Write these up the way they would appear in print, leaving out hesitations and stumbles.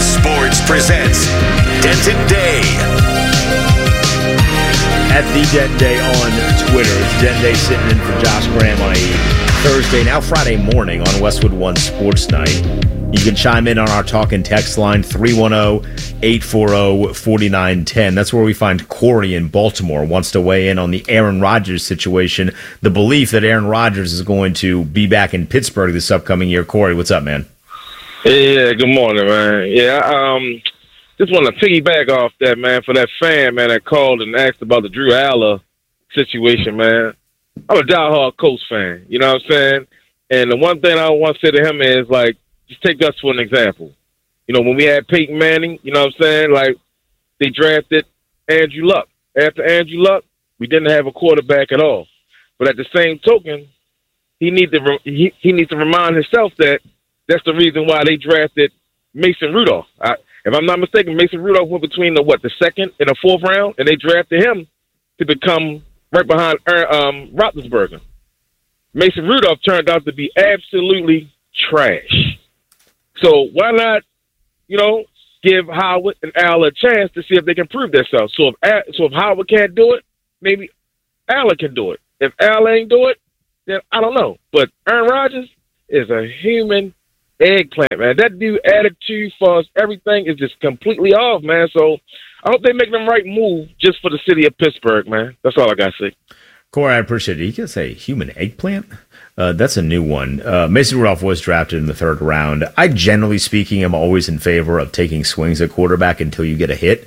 Sports presents Denton Day. At the Denton Day on Twitter. It's Denton Day sitting in for Josh Graham on a Thursday, now Friday morning on Westwood One Sports Night. You can chime in on our talk and text line, 310-840-4910. That's where we find Corey in Baltimore wants to weigh in on the Aaron Rodgers situation, the belief that Aaron Rodgers is going to be back in Pittsburgh this upcoming year. Corey, what's up, man? Yeah, good morning, man. Yeah, just want to piggyback off that, man, for that fan, man, that called and asked about the Drew Aller situation, man. I'm a diehard Colts fan, you know what I'm saying? And the one thing I want to say to him is, like, just take us for an example. You know, when we had Peyton Manning, you know what I'm saying? Like, they drafted Andrew Luck. After Andrew Luck, we didn't have a quarterback at all. But at the same token, he needs to remind himself that that's the reason why they drafted Mason Rudolph. If I'm not mistaken, Mason Rudolph went between the second and the fourth round, and they drafted him to become right behind Roethlisberger. Mason Rudolph turned out to be absolutely trash. So why not, give Howard and Al a chance to see if they can prove themselves? So if Howard can't do it, maybe Al can do it. If Al ain't do it, then I don't know. But Aaron Rodgers is a human eggplant, man. That dude attitude for us, everything is just completely off, man. So I hope they make the right move just for the city of Pittsburgh, man. That's all I got to say. Corey, I appreciate it. You can say human eggplant? That's a new one. Mason Rudolph was drafted in the third round. I, generally speaking, am always in favor of taking swings at quarterback until you get a hit.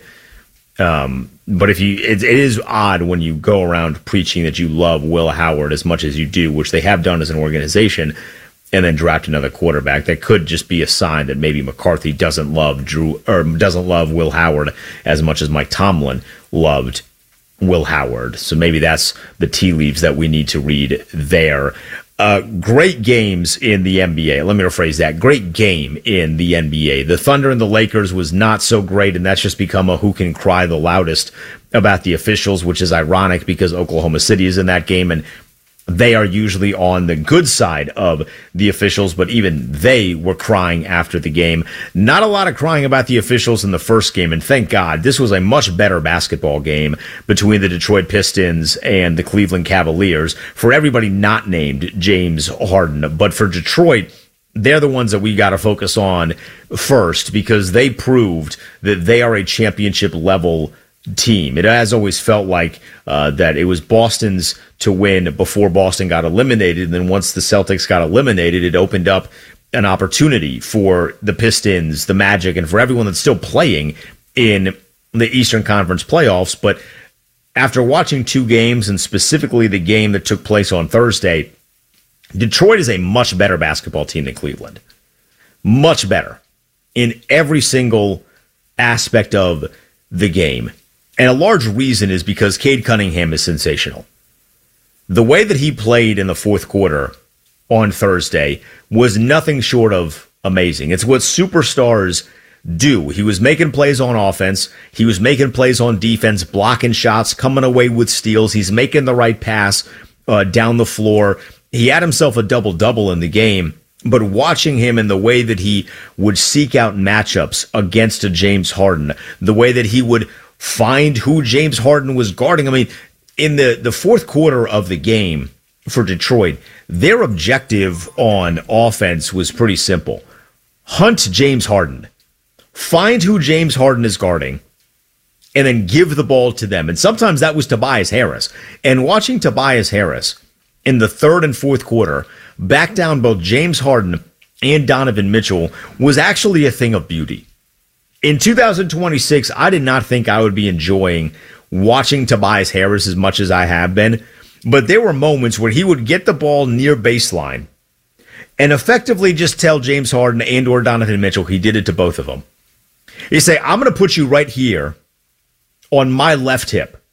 But it is odd when you go around preaching that you love Will Howard as much as you do, which they have done as an organization, and then draft another quarterback. That could just be a sign that maybe McCarthy doesn't love Will Howard as much as Mike Tomlin loved Will Howard. So maybe that's the tea leaves that we need to read there. Great games in the NBA. Let me rephrase that. Great game in the NBA. The Thunder and the Lakers was not so great, and that's just become a who can cry the loudest about the officials, which is ironic because Oklahoma City is in that game, and they are usually on the good side of the officials, but even they were crying after the game. Not a lot of crying about the officials in the first game, and thank God. This was a much better basketball game between the Detroit Pistons and the Cleveland Cavaliers. For everybody not named James Harden, but for Detroit, they're the ones that we got to focus on first because they proved that they are a championship-level team. It has always felt like that it was Boston's to win before Boston got eliminated, and then once the Celtics got eliminated, it opened up an opportunity for the Pistons, the Magic, and for everyone that's still playing in the Eastern Conference playoffs. But after watching two games, and specifically the game that took place on Thursday, Detroit is a much better basketball team than Cleveland. Much better in every single aspect of the game. And a large reason is because Cade Cunningham is sensational. The way that he played in the fourth quarter on Thursday was nothing short of amazing. It's what superstars do. He was making plays on offense. He was making plays on defense, blocking shots, coming away with steals. He's making the right pass down the floor. He had himself a double-double in the game. But watching him in the way that he would seek out matchups against a James Harden, the way that he would find who James Harden was guarding. I mean, in the fourth quarter of the game for Detroit, their objective on offense was pretty simple. Hunt James Harden. Find who James Harden is guarding, and then give the ball to them. And sometimes that was Tobias Harris. And watching Tobias Harris in the third and fourth quarter back down both James Harden and Donovan Mitchell was actually a thing of beauty. In 2026, I did not think I would be enjoying watching Tobias Harris as much as I have been, but there were moments where he would get the ball near baseline and effectively just tell James Harden and or Donovan Mitchell, he did it to both of them. He say, I'm going to put you right here on my left hip.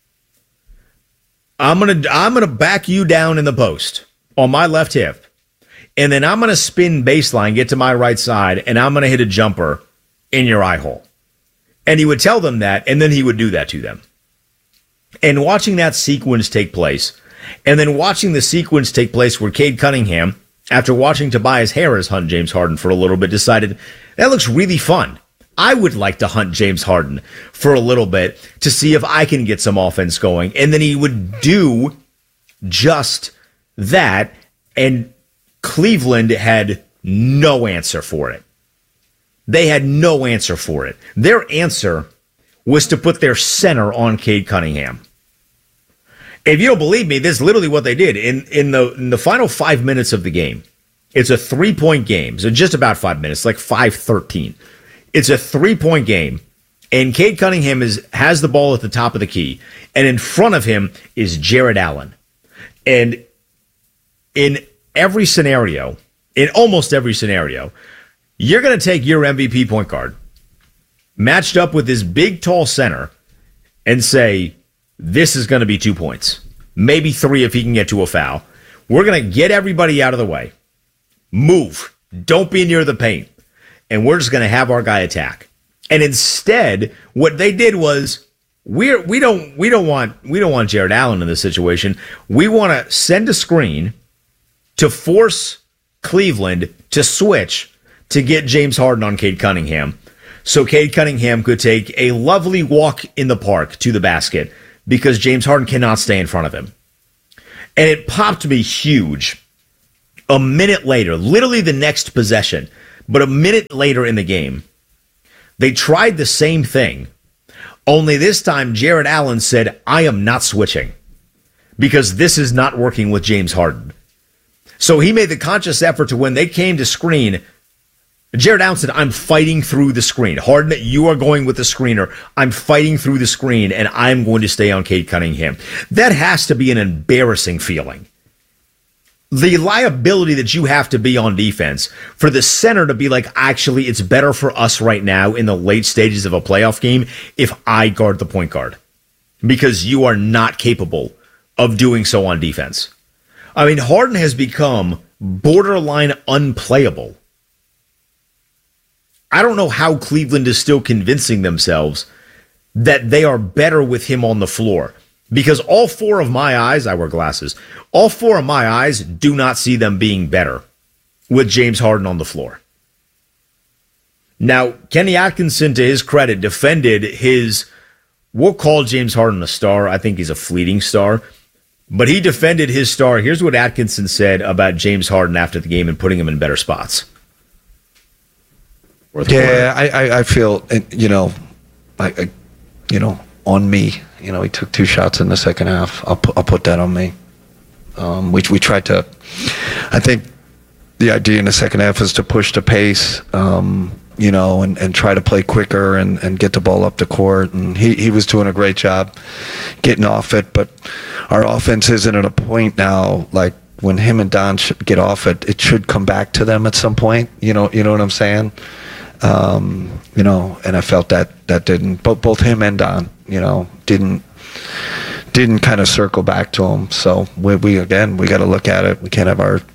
I'm going to back you down in the post on my left hip, and then I'm going to spin baseline, get to my right side, and I'm going to hit a jumper in your eye hole. And he would tell them that, and then he would do that to them. And watching that sequence take place, and then watching the sequence take place where Cade Cunningham, after watching Tobias Harris hunt James Harden for a little bit, decided, that looks really fun. I would like to hunt James Harden for a little bit to see if I can get some offense going. And then he would do just that. And Cleveland had no answer for it. They had no answer for it. Their answer was to put their center on Cade Cunningham. If you don't believe me, this is literally what they did. In the final 5 minutes of the game, it's a 3-point game. So just about 5 minutes, like 5:13. It's a 3-point game. And Cade Cunningham has the ball at the top of the key. And in front of him is Jared Allen. And in every scenario, in almost every scenario, you're going to take your MVP point guard matched up with this big, tall center and say, this is going to be 2 points, maybe 3 if he can get to a foul. We're going to get everybody out of the way. Move. Don't be near the paint. And we're just going to have our guy attack. And instead, what they did was, we don't want Jared Allen in this situation. We want to send a screen to force Cleveland to switch to get James Harden on Cade Cunningham, so Cade Cunningham could take a lovely walk in the park to the basket because James Harden cannot stay in front of him. And it popped me huge. A minute later, literally the next possession, but a minute later in the game, they tried the same thing, only this time Jared Allen said, I am not switching because this is not working with James Harden. So he made the conscious effort to, when they came to screen, Jared Allen said, I'm fighting through the screen. Harden, you are going with the screener. I'm fighting through the screen, and I'm going to stay on Cade Cunningham. That has to be an embarrassing feeling. The liability that you have to be on defense for the center to be like, actually, it's better for us right now in the late stages of a playoff game if I guard the point guard, because you are not capable of doing so on defense. I mean, Harden has become borderline unplayable. I don't know how Cleveland is still convincing themselves that they are better with him on the floor, because all 4 of my eyes, I wear glasses, all 4 of my eyes do not see them being better with James Harden on the floor. Now, Kenny Atkinson, to his credit, defended we'll call James Harden a star. I think he's a fleeting star. But he defended his star. Here's what Atkinson said about James Harden after the game and putting him in better spots. Yeah, I feel, on me. He took 2 shots in the second half. I'll put that on me. We tried to, I think the idea in the second half is to push the pace, and try to play quicker and get the ball up the court. And he was doing a great job getting off it. But our offense isn't at a point now, like when him and Don should get off it, it should come back to them at some point. You know what I'm saying? And I felt that didn't, both him and Don, didn't kind of circle back to him. So we got to look at it. We can't have our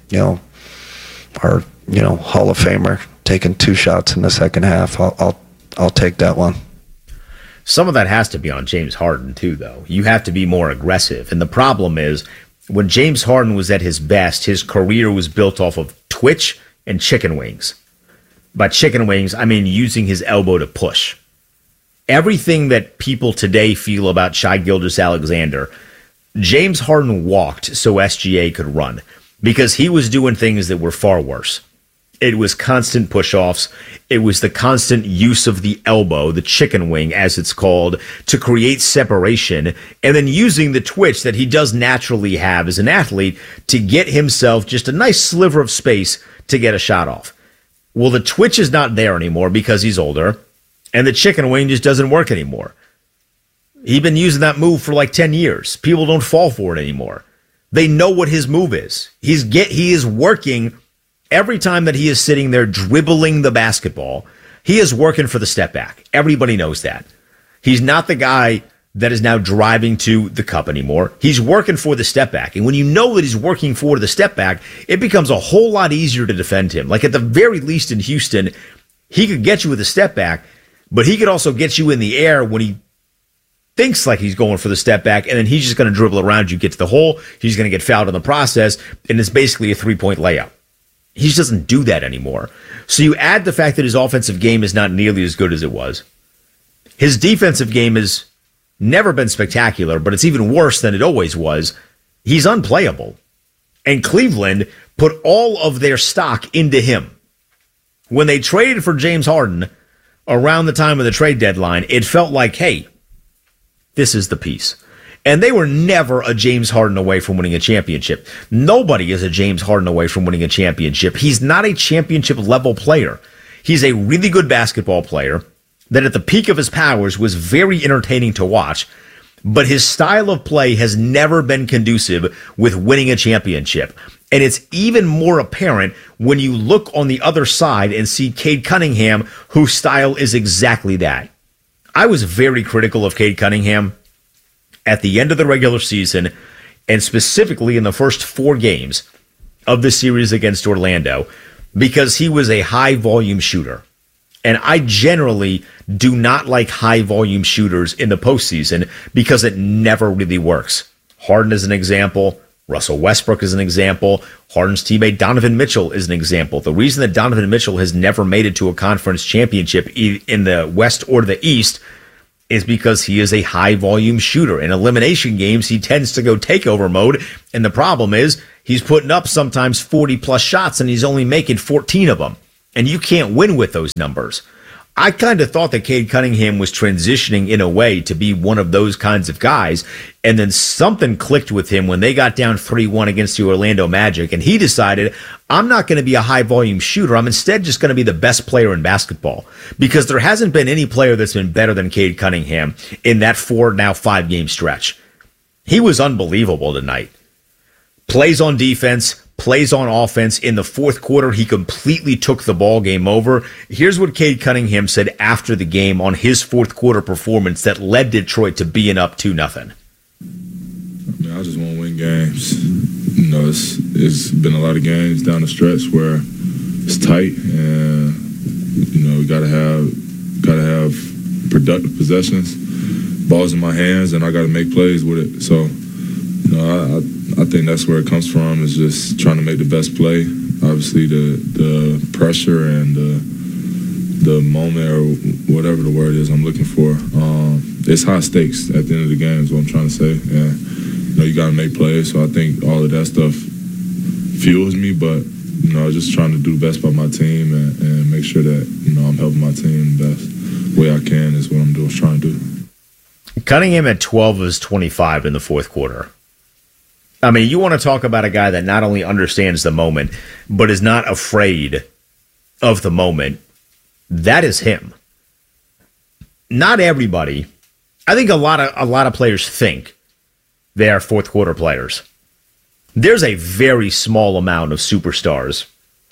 Hall of Famer taking 2 shots in the second half. I'll take that one. Some of that has to be on James Harden too, though. You have to be more aggressive. And the problem is, when James Harden was at his best, his career was built off of twitch and chicken wings. By chicken wings, I mean using his elbow to push. Everything that people today feel about Shai Gilgeous-Alexander, James Harden walked so SGA could run, because he was doing things that were far worse. It was constant push-offs. It was the constant use of the elbow, the chicken wing, as it's called, to create separation, and then using the twitch that he does naturally have as an athlete to get himself just a nice sliver of space to get a shot off. Well, the twitch is not there anymore because he's older, and the chicken wing just doesn't work anymore. He's been using that move for like 10 years. People don't fall for it anymore. They know what his move is. He is working every time that he is sitting there dribbling the basketball. He is working for the step back. Everybody knows that. He's not the guy that is now driving to the cup anymore. He's working for the step back. And when you know that he's working for the step back, it becomes a whole lot easier to defend him. Like at the very least in Houston, he could get you with a step back, but he could also get you in the air when he thinks like he's going for the step back, and then he's just going to dribble around you, get to the hole. He's going to get fouled in the process, and it's basically a 3-point layup. He just doesn't do that anymore. So you add the fact that his offensive game is not nearly as good as it was. His defensive game has never been spectacular, but it's even worse than it always was. He's unplayable. And Cleveland put all of their stock into him. When they traded for James Harden around the time of the trade deadline, it felt like, hey, this is the piece. And they were never a James Harden away from winning a championship. Nobody is a James Harden away from winning a championship. He's not a championship level player. He's a really good basketball player that at the peak of his powers was very entertaining to watch, but his style of play has never been conducive with winning a championship. And it's even more apparent when you look on the other side and see Cade Cunningham, whose style is exactly that. I was very critical of Cade Cunningham at the end of the regular season, and specifically in the first 4 games of the series against Orlando, because he was a high-volume shooter. And I generally do not like high-volume shooters in the postseason because it never really works. Harden is an example. Russell Westbrook is an example. Harden's teammate Donovan Mitchell is an example. The reason that Donovan Mitchell has never made it to a conference championship in the West or the East is because he is a high-volume shooter. In elimination games, he tends to go takeover mode, and the problem is he's putting up sometimes 40-plus shots, and he's only making 14 of them. And you can't win with those numbers. I kind of thought that Cade Cunningham was transitioning in a way to be one of those kinds of guys, and then something clicked with him when they got down 3-1 against the Orlando Magic, and he decided, I'm not going to be a high-volume shooter. I'm instead just going to be the best player in basketball, because there hasn't been any player that's been better than Cade Cunningham in that 5-game stretch. He was unbelievable tonight. Plays on defense, plays on offense. In the fourth quarter, he completely took the ball game over. Here's what Cade Cunningham said after the game on his fourth quarter performance that led Detroit to being up 2-0. I just want to win games. You know, it's been a lot of games down the stretch where it's tight, and you know we gotta have productive possessions, balls in my hands, and I gotta make plays with it. So, you know, I think that's where it comes from, is just trying to make the best play. Obviously, the pressure and the moment, or whatever the word is I'm looking for, it's high stakes at the end of the game is what I'm trying to say. And, you know, you got to make plays. So I think all of that stuff fuels me, but, you know, just trying to do the best by my team and make sure that, you know, I'm helping my team the best way I can is what I'm trying to do. Cunningham at 12 of his 25 in the fourth quarter. I mean, you want to talk about a guy that not only understands the moment, but is not afraid of the moment. That is him. Not everybody. I think a lot of players think they are fourth quarter players. There's a very small amount of superstars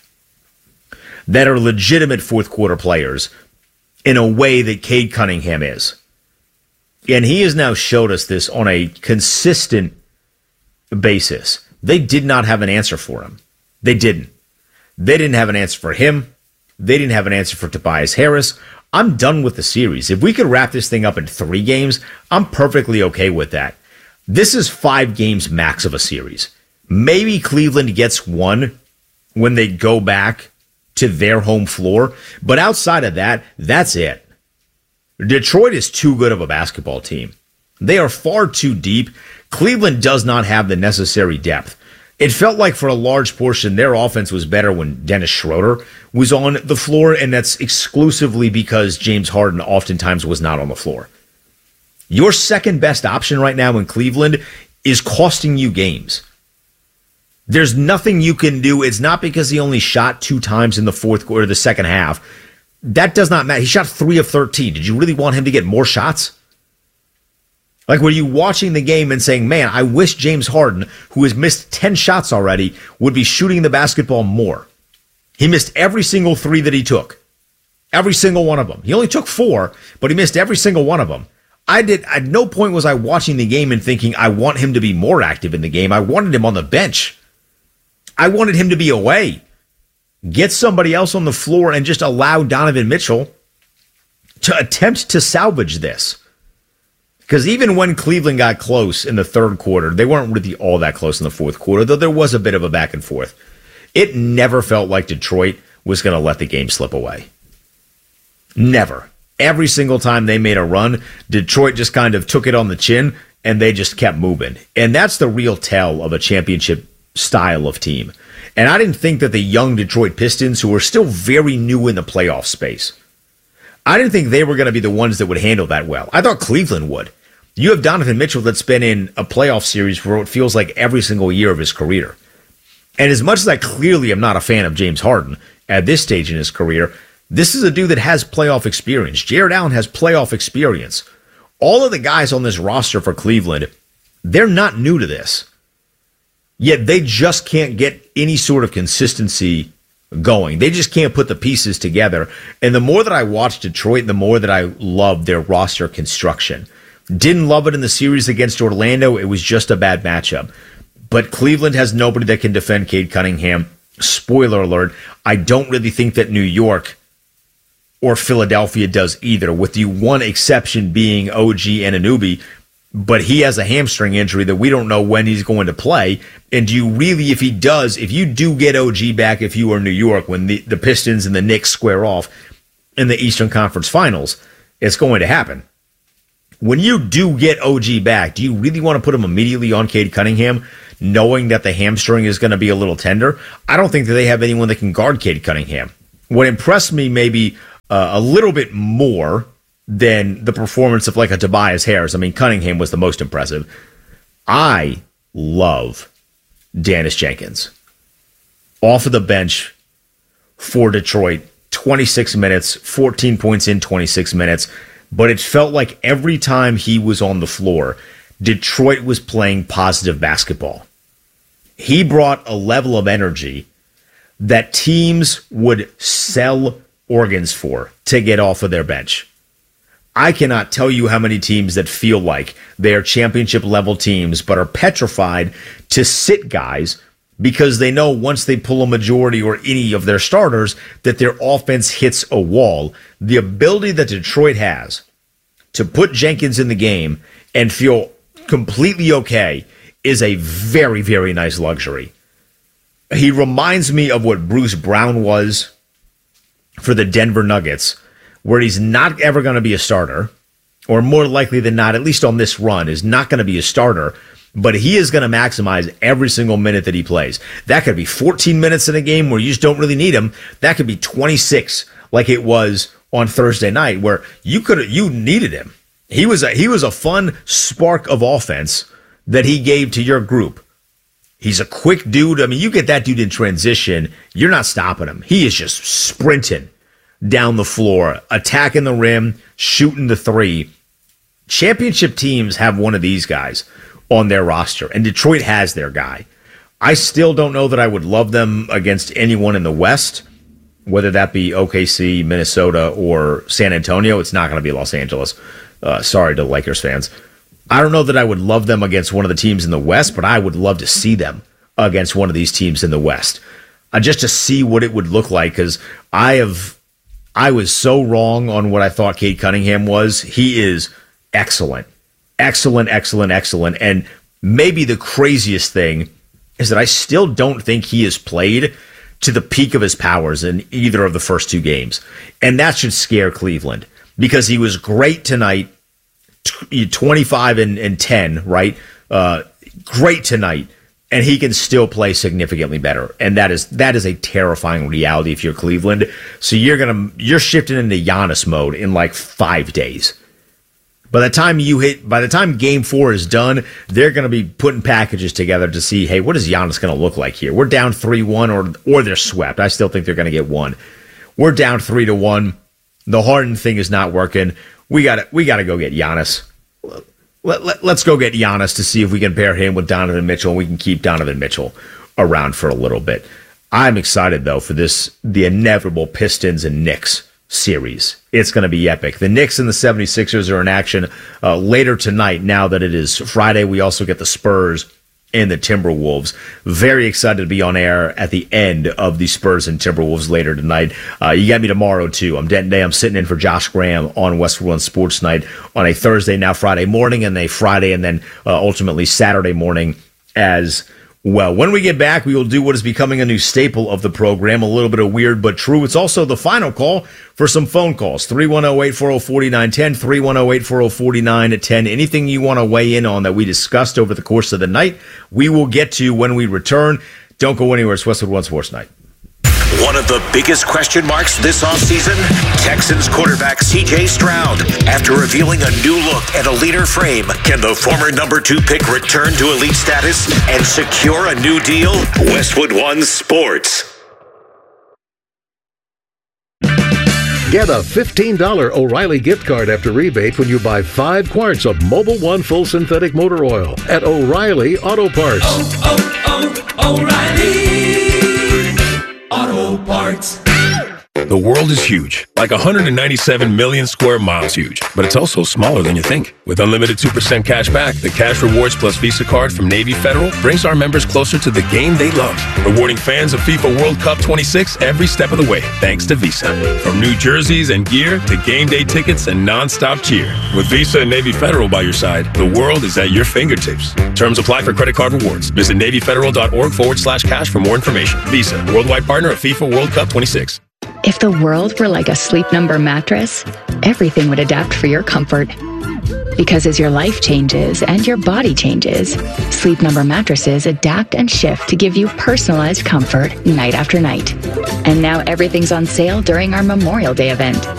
that are legitimate fourth quarter players in a way that Cade Cunningham is. And he has now showed us this on a consistent basis. They did not have an answer for him. They didn't. They didn't have an answer for him. They didn't have an answer for Tobias Harris. I'm done with the series. If we could wrap this thing up in 3 games, I'm perfectly okay with that. This is 5 games max of a series. Maybe Cleveland gets 1 when they go back to their home floor. But outside of that, that's it. Detroit is too good of a basketball team. They are far too deep. Cleveland does not have the necessary depth. It felt like for a large portion their offense was better when Dennis Schroeder was on the floor, and that's exclusively because James Harden oftentimes was not on the floor. Your second best option right now in Cleveland is costing you games. There's nothing you can do. It's not because he only shot 2 times in the fourth quarter, the second half. That does not matter. He shot 3 of 13. Did you really want him to get more shots? Like, were you watching the game and saying, man, I wish James Harden, who has missed 10 shots already, would be shooting the basketball more? He missed every single 3 that he took. Every single one of them. He only took 4, but he missed every single one of them. At no point was I watching the game and thinking, I want him to be more active in the game. I wanted him on the bench. I wanted him to be away. Get somebody else on the floor and just allow Donovan Mitchell to attempt to salvage this. Because even when Cleveland got close in the third quarter, they weren't really all that close in the fourth quarter, though there was a bit of a back and forth. It never felt like Detroit was going to let the game slip away. Never. Every single time they made a run, Detroit just kind of took it on the chin and they just kept moving. And that's the real tell of a championship style of team. And I didn't think that the young Detroit Pistons, who were still very new in the playoff space, I didn't think they were going to be the ones that would handle that well. I thought Cleveland would. You have Donovan Mitchell that's been in a playoff series for what feels like every single year of his career. And as much as I clearly am not a fan of James Harden at this stage in his career, this is a dude that has playoff experience. Jared Allen has playoff experience. All of the guys on this roster for Cleveland, they're not new to this. Yet they just can't get any sort of consistency going. They just can't put the pieces together. And the more that I watch Detroit, the more that I love their roster construction. Didn't love it in the series against Orlando. It was just a bad matchup. But Cleveland has nobody that can defend Cade Cunningham. Spoiler alert, I don't really think that New York or Philadelphia does either, with the one exception being OG Anunoby. But he has a hamstring injury that we don't know when he's going to play. And do you really, if he does, if you do get OG back, if you are New York, when the Pistons and the Knicks square off in the Eastern Conference Finals, it's going to happen. When you do get OG back, do you really want to put him immediately on Cade Cunningham, knowing that the hamstring is going to be a little tender? I don't think that they have anyone that can guard Cade Cunningham. What impressed me maybe a little bit more than the performance of like a Tobias Harris. I mean, Cunningham was the most impressive. I love Dennis Jenkins. Off of the bench for Detroit, 26 minutes, 14 points in 26 minutes. But it felt like every time he was on the floor, Detroit was playing positive basketball. He brought a level of energy that teams would sell organs for to get off of their bench. I cannot tell you how many teams that feel like they are championship level teams but are petrified to sit guys because they know once they pull a majority or any of their starters that their offense hits a wall. The ability that Detroit has to put Jenkins in the game and feel completely okay is a very, very nice luxury. He reminds me of what Bruce Brown was for the Denver Nuggets, where he's not ever going to be a starter, or more likely than not, at least on this run, is not going to be a starter, but he is going to maximize every single minute that he plays. That could be 14 minutes in a game where you just don't really need him. That could be 26, like it was on Thursday night, where you needed him. He was a fun spark of offense that he gave to your group. He's a quick dude. I mean, you get that dude in transition, you're not stopping him. He is just sprinting down the floor, attacking the rim, shooting the three. Championship teams have one of these guys on their roster, and Detroit has their guy. I still don't know that I would love them against anyone in the West, whether that be OKC, Minnesota, or San Antonio. It's not going to be Los Angeles. Sorry to Lakers fans. I don't know that I would love them against one of the teams in the West, but I would love to see them against one of these teams in the West. Just to see what it would look like, because I was so wrong on what I thought Cade Cunningham was. He is excellent. Excellent, excellent, excellent. And maybe the craziest thing is that I still don't think he has played to the peak of his powers in either of the first two games. And that should scare Cleveland, because he was great tonight, 25 and 10, right? Great tonight. And he can still play significantly better. And that is a terrifying reality if you're Cleveland. So you're shifting into Giannis mode in like 5 days. By the time game 4 is done, they're going to be putting packages together to see, hey, what is Giannis going to look like here? We're down 3-1 or they're swept. I still think they're going to get one. We're down 3-1. The Harden thing is not working. We got to go get Giannis. Let's go get Giannis to see if we can pair him with Donovan Mitchell and we can keep Donovan Mitchell around for a little bit. I'm excited, though, for the inevitable Pistons and Knicks series. It's going to be epic. The Knicks and the 76ers are in action later tonight. Now that it is Friday, we also get the Spurs and the Timberwolves. Very excited to be on air at the end of the Spurs and Timberwolves later tonight. You got me tomorrow, too. I'm Denton Day. I'm sitting in for Josh Graham on Westworld Sports Night on a Thursday, now Friday morning, and a Friday, and then ultimately Saturday morning as well. When we get back, we will do what is becoming a new staple of the program, a little bit of weird but true. It's also the final call for some phone calls. 310-840-4910, 310-840-4910. Anything you want to weigh in on that we discussed over the course of the night, we will get to when we return. Don't go anywhere. It's Westwood One Sports Night. One of the biggest question marks this offseason, Texans quarterback C.J. Stroud. After revealing a new look and a leaner frame, can the former number 2 pick return to elite status and secure a new deal? Westwood One Sports. Get a $15 O'Reilly gift card after rebate when you buy 5 quarts of Mobil 1 full synthetic motor oil at O'Reilly Auto Parts. O'Reilly Auto Parts. The world is huge, like 197 million square miles huge, but it's also smaller than you think. With unlimited 2% cash back, the Cash Rewards Plus Visa card from Navy Federal brings our members closer to the game they love, rewarding fans of FIFA World Cup 26 every step of the way, thanks to Visa. From new jerseys and gear to game day tickets and non-stop cheer. With Visa and Navy Federal by your side, the world is at your fingertips. Terms apply for credit card rewards. Visit NavyFederal.org/cash for more information. Visa, worldwide partner of FIFA World Cup 26. If the world were like a Sleep Number mattress, everything would adapt for your comfort. Because as your life changes and your body changes, Sleep Number mattresses adapt and shift to give you personalized comfort night after night. And now everything's on sale during our Memorial Day event.